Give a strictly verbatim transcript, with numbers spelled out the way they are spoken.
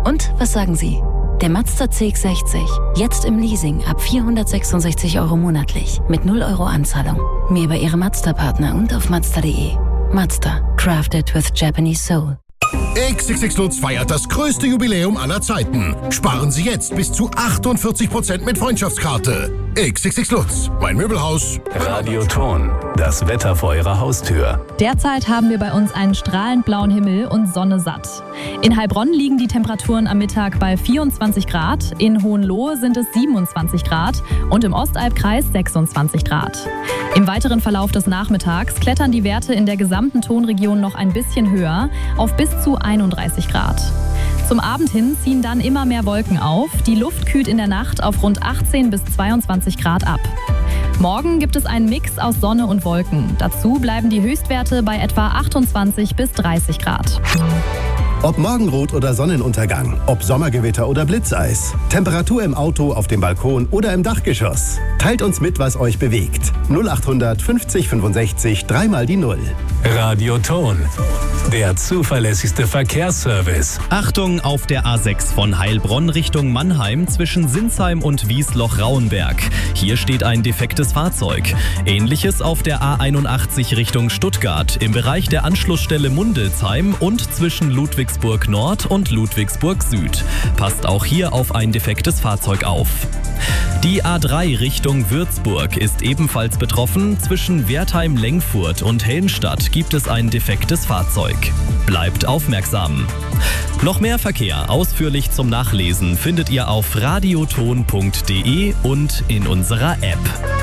Und was sagen Sie? Der Mazda C X sechzig, jetzt im Leasing ab vierhundertsechsundsechzig Euro monatlich mit null Euro Anzahlung. Mehr bei Ihrem Mazda-Partner und auf mazda punkt de. Mazda, crafted with Japanese soul. X X X Lutz feiert das größte Jubiläum aller Zeiten. Sparen Sie jetzt bis zu achtundvierzig Prozent mit Freundschaftskarte. X X X Lutz, mein Möbelhaus. Radio Ton, das Wetter vor Ihrer Haustür. Derzeit haben wir bei uns einen strahlend blauen Himmel und Sonne satt. In Heilbronn liegen die Temperaturen am Mittag bei vierundzwanzig Grad, in Hohenlohe sind es siebenundzwanzig Grad und im Ostalbkreis sechsundzwanzig Grad. Im weiteren Verlauf des Nachmittags klettern die Werte in der gesamten Tonregion noch ein bisschen höher, auf bis zu einunddreißig Grad. Zum Abend hin ziehen dann immer mehr Wolken auf. Die Luft kühlt in der Nacht auf rund achtzehn bis zweiundzwanzig Grad ab. Morgen gibt es einen Mix aus Sonne und Wolken. Dazu bleiben die Höchstwerte bei etwa achtundzwanzig bis dreißig Grad. Ob Morgenrot oder Sonnenuntergang, ob Sommergewitter oder Blitzeis, Temperatur im Auto, auf dem Balkon oder im Dachgeschoss. Teilt uns mit, was euch bewegt. null achthundert fünfzig fünfundsechzig, dreimal die Null. Radio Ton, der zuverlässigste Verkehrsservice. Achtung auf der A sechs von Heilbronn Richtung Mannheim zwischen Sinsheim und Wiesloch-Rauenberg. Hier steht ein defektes Fahrzeug. Ähnliches auf der A einundachtzig Richtung Stuttgart im Bereich der Anschlussstelle Mundelsheim und zwischen Ludwigsburg Nord und Ludwigsburg Süd. Passt auch hier auf ein defektes Fahrzeug auf. Die A drei Richtung Würzburg ist ebenfalls betroffen. Zwischen Wertheim-Lengfurt und Helmstadt gibt es ein defektes Fahrzeug. Bleibt aufmerksam. Noch mehr Verkehr ausführlich zum Nachlesen findet ihr auf radioton punkt de und in unserer App.